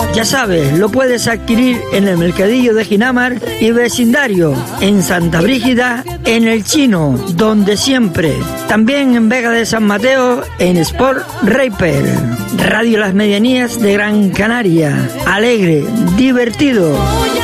Ya sabes, lo puedes adquirir en el Mercadillo de Ginamar y vecindario, en Santa Brígida, en El Chino, donde siempre. También en Vega de San Mateo, en Sport Reaper. Radio Las Medianías de Gran Canaria. Alegre, divertido.